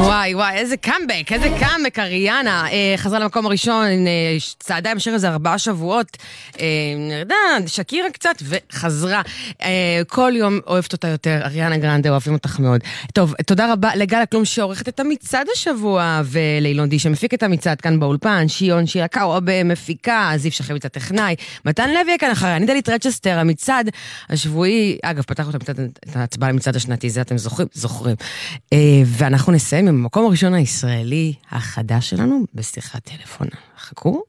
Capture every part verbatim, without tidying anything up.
וואי וואי, איזה קאמבק, איזה קאמבק, אריאנה. אה, חזרה למקום הראשון, אה, צעדה עם השיר הזה ארבעה שבועות, אה, נרדה, שקירה קצת, וחזרה. אה, כל יום אוהבת אותה יותר, אריאנה גרנדה, אוהבים אותך מאוד. טוב, תודה רבה לגל הכלום שעורכת את המצעד השבוע, ולאילון די שמפיק את המצעד כאן באולפן, שיון שירה קאובה מפיקה, זיו שחביץ הטכנאי, מתן לוי כאן אחרי, אני דלית רצ'סטר, המצעד השבועי, אגב, פתח אותה מצעד, את ההצבעה למצעד השנתי, זה אתם זוכרים? זוכרים. אה, ואנחנו נסיים עם המקום הראשון הישראלי החדש שלנו בשיחת טלפון. חכו.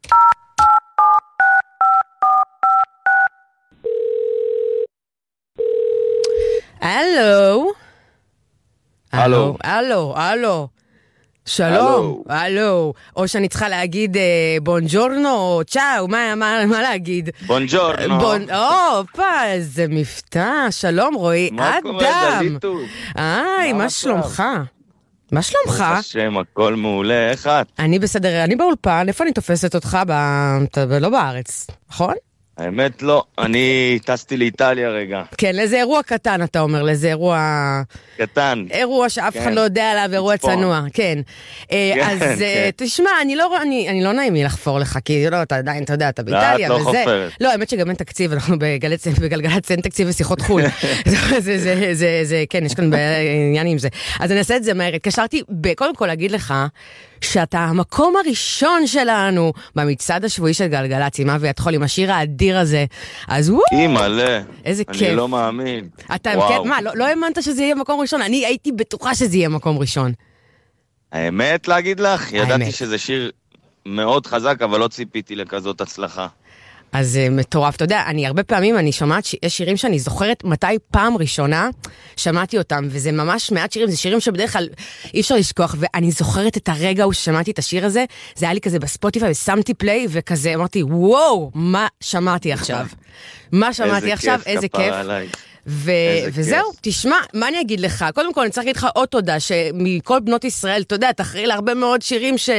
הלו. הלו. הלו, הלו. שלום, הלו. או שאני צריכה להגיד בונג'ורנו או צ'או, מה, מה, מה להגיד? בונג'ורנו. בונ... אופה, איזה מבטא. שלום רועי, אדם. מה קורה, דליטו? היי, מה שלומך? מה שלומך? השם, הכל מעולה, איך את? אני בסדר, אני באולפן, איפה אני תופסת אותך? לא בארץ, נכון? האמת לא, אני טסתי לאיטליה רגע. כן, לאיזה אירוע קטן אתה אומר, לאיזה אירוע... קטן. אירוע שאף אחד לא יודע עליו, אירוע צנוע, כן. אז תשמע, אני לא נעים לי לחפור לך, כי לא, אתה עדיין, אתה יודע, אתה באיטליה וזה. לא, את לא חופרת. לא, האמת שגם אין תקציב, אנחנו בגלגלצ אין תקציב ושיחות חול. זה, כן, יש כאן עניין עם זה. אז אני אעשה את זה מהר. התקשרתי, קודם כל להגיד לך, שאתה המקום הראשון שלנו במצעד השבועי של גלגלצ, עם אבי התחול, עם השיר האדיר הזה. אז וואו! היא מלא. איזה כיף. אני לא מאמין. אתה, כן, מה, לא האמנת שזה יהיה מקום ראשון? אני הייתי בטוחה שזה יהיה מקום ראשון. האמת להגיד לך, ידעתי שזה שיר מאוד חזק, אבל לא ציפיתי לכזאת הצלחה. אז מטורף, אתה יודע, אני הרבה פעמים, אני שומעת שיש שירים שאני זוכרת מתי פעם ראשונה שמעתי אותם, וזה ממש מעט שירים, זה שירים שבדרך כלל אי אפשר לשכוח, ואני זוכרת את הרגע הוא ששמעתי את השיר הזה, זה היה לי כזה בספוטיפיי, ושמתי פליי, וכזה אמרתי, וואו, מה שמעתי עכשיו? מה שמעתי עכשיו? איזה כיף. וזהו, תשמע, מה אני אגיד לך? קודם כל, אני צריך להגיד לך עוד תודה, שמכל בנות ישראל, אתה יודע, תחרי להרבה מאוד שירים ש...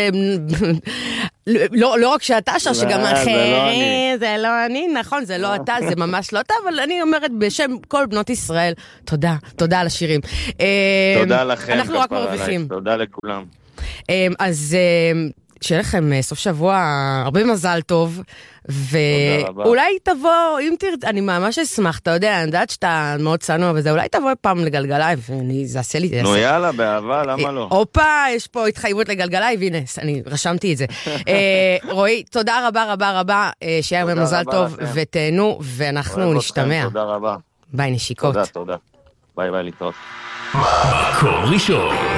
לא רק שאתה שר, שגם אחרי, זה לא אני, נכון, זה לא אתה, זה ממש לא אתה, אבל אני אומרת בשם כל בנות ישראל, תודה, תודה על השירים. תודה לכם, אנחנו רק מרוויחים. תודה לכולם. אז שיהיה לכם סוף שבוע, הרבה מזל טוב, ואולי תבוא, אם תרצה, אני ממש אשמח, אתה יודע, אני יודעת שאתה מאוד צנוע וזה, אולי תבוא פעם לגלגלייב, ואני, זה עשה לי... נו יאללה, באהבה, למה לא? אופה, יש פה התחייבות לגלגלייב, והנה, אני רשמתי את זה. רועי, תודה רבה רבה רבה, שיהיה במזל טוב, ותהנו, ואנחנו נשתמע. תודה רבה. ביי, נשיקות. תודה, תודה. ביי ביי, להתראות. מקום ראשון.